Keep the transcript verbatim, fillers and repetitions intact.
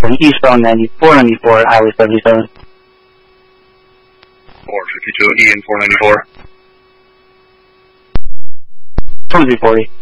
Calling eastbound ninety-four ninety-four, Highway seventy-seven. four fifty-two, Ian four ninety-four. twenty-three forty.